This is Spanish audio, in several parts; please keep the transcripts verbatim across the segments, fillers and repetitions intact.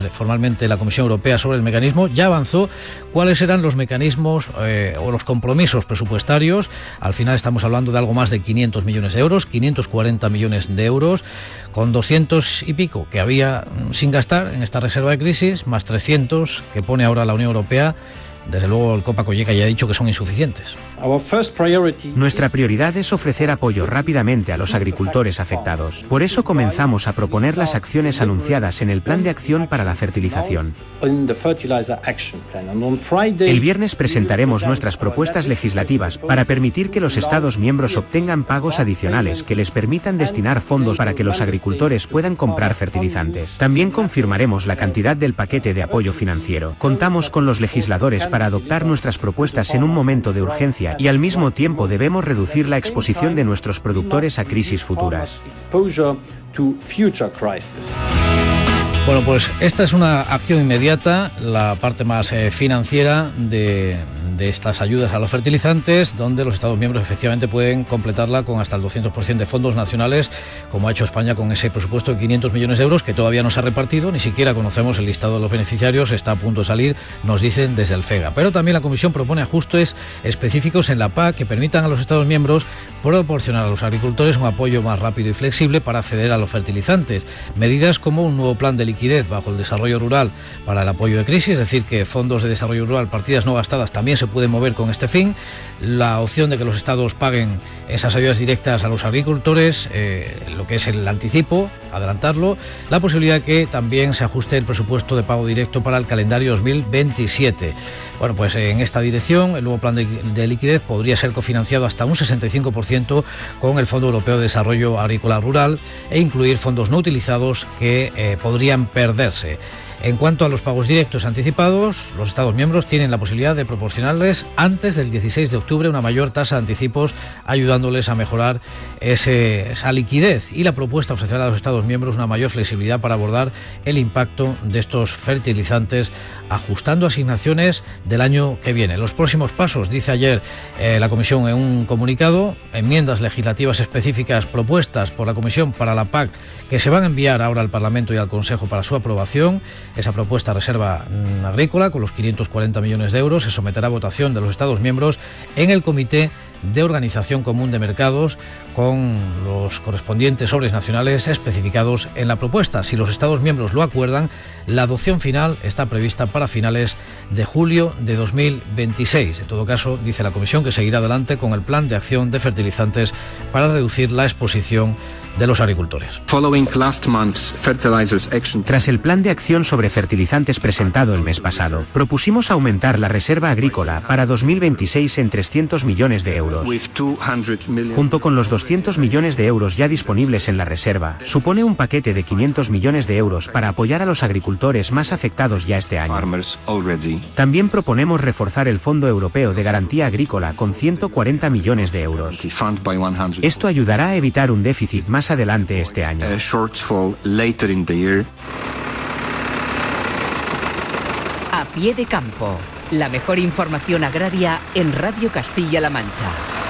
Formalmente la Comisión Europea sobre el mecanismo ya avanzó cuáles eran los mecanismos eh, o los compromisos presupuestarios. Al final estamos hablando de algo más de quinientos millones de euros, quinientos cuarenta millones de euros, con doscientos y pico que había sin gastar en esta reserva de crisis, más trescientos que pone ahora la Unión Europea. Desde luego el Copa Cogeca ya ha dicho que son insuficientes. Nuestra prioridad es ofrecer apoyo rápidamente a los agricultores afectados. Por eso comenzamos a proponer las acciones anunciadas en el Plan de Acción para la Fertilización. El viernes presentaremos nuestras propuestas legislativas para permitir que los Estados miembros obtengan pagos adicionales que les permitan destinar fondos para que los agricultores puedan comprar fertilizantes. También confirmaremos la cantidad del paquete de apoyo financiero. Contamos con los legisladores para adoptar nuestras propuestas en un momento de urgencia y al mismo tiempo debemos reducir la exposición de nuestros productores a crisis futuras. Bueno, pues esta es una acción inmediata, la parte más eh, financiera de, de estas ayudas a los fertilizantes, donde los Estados miembros efectivamente pueden completarla con hasta el doscientos por ciento de fondos nacionales, como ha hecho España con ese presupuesto de quinientos millones de euros, que todavía no se ha repartido, ni siquiera conocemos el listado de los beneficiarios, está a punto de salir, nos dicen desde el FEGA. Pero también la Comisión propone ajustes específicos en la P A C que permitan a los Estados miembros proporcionar a los agricultores un apoyo más rápido y flexible para acceder a los fertilizantes. Medidas como un nuevo plan de liquidez bajo el desarrollo rural para el apoyo de crisis, es decir, que fondos de desarrollo rural, partidas no gastadas, también se pueden mover con este fin, la opción de que los estados paguen esas ayudas directas a los agricultores, eh, lo que es el anticipo, adelantarlo, la posibilidad de que también se ajuste el presupuesto de pago directo para el calendario dos mil veintisiete. Bueno, pues en esta dirección el nuevo plan de, de liquidez podría ser cofinanciado hasta un sesenta y cinco por ciento con el Fondo Europeo de Desarrollo Agrícola Rural e incluir fondos no utilizados que eh, podrían perderse. En cuanto a los pagos directos anticipados, los Estados miembros tienen la posibilidad de proporcionarles antes del dieciséis de octubre una mayor tasa de anticipos, ayudándoles a mejorar ese, esa liquidez. Y la propuesta ofrecerá a los Estados miembros una mayor flexibilidad para abordar el impacto de estos fertilizantes, ajustando asignaciones del año que viene. Los próximos pasos, dice ayer eh, la Comisión en un comunicado, enmiendas legislativas específicas propuestas por la Comisión para la P A C que se van a enviar ahora al Parlamento y al Consejo para su aprobación. Esa propuesta reserva mmm, agrícola con los quinientos cuarenta millones de euros se someterá a votación de los Estados miembros en el Comité de Organización Común de Mercados con los correspondientes sobres nacionales especificados en la propuesta. Si los Estados miembros lo acuerdan, la adopción final está prevista para finales de julio de dos mil veintiséis. En todo caso, dice la Comisión que seguirá adelante con el plan de acción de fertilizantes para reducir la exposición de los agricultores. Tras el plan de acción sobre fertilizantes presentado el mes pasado, propusimos aumentar la reserva agrícola para dos mil veintiséis en trescientos millones de euros. Junto con los doscientos millones de euros ya disponibles en la reserva, supone un paquete de quinientos millones de euros para apoyar a los agricultores más afectados ya este año. También proponemos reforzar el Fondo Europeo de Garantía Agrícola con ciento cuarenta millones de euros. Esto ayudará a evitar un déficit más adelante este año. A pie de campo, la mejor información agraria en Radio Castilla-La Mancha.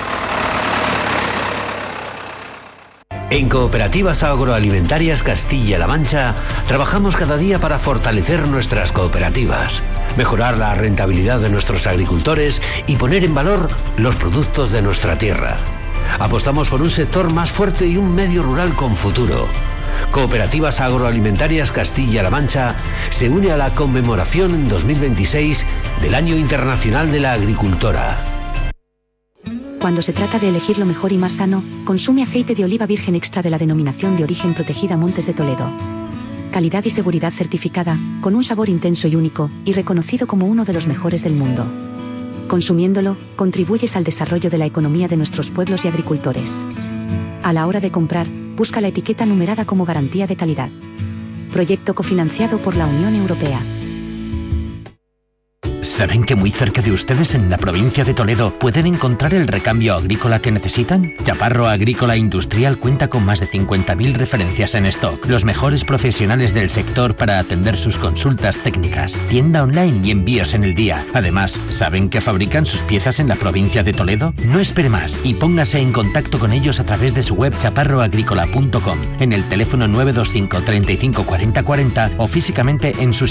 En Cooperativas Agroalimentarias Castilla-La Mancha trabajamos cada día para fortalecer nuestras cooperativas, mejorar la rentabilidad de nuestros agricultores y poner en valor los productos de nuestra tierra. Apostamos por un sector más fuerte y un medio rural con futuro. Cooperativas Agroalimentarias Castilla-La Mancha se une a la conmemoración en dos mil veintiséis del Año Internacional de la Agricultora. Cuando se trata de elegir lo mejor y más sano, consume aceite de oliva virgen extra de la denominación de origen protegida Montes de Toledo. Calidad y seguridad certificada, con un sabor intenso y único, y reconocido como uno de los mejores del mundo. Consumiéndolo, contribuyes al desarrollo de la economía de nuestros pueblos y agricultores. A la hora de comprar, busca la etiqueta numerada como garantía de calidad. Proyecto cofinanciado por la Unión Europea. ¿Saben que muy cerca de ustedes, en la provincia de Toledo, pueden encontrar el recambio agrícola que necesitan? Chaparro Agrícola Industrial cuenta con más de cincuenta mil referencias en stock, los mejores profesionales del sector para atender sus consultas técnicas, tienda online y envíos en el día. Además, ¿saben que fabrican sus piezas en la provincia de Toledo? No espere más y póngase en contacto con ellos a través de su web chaparro agrícola punto com, en el teléfono nueve dos cinco, treinta y cinco, cuarenta, cuarenta o físicamente en sus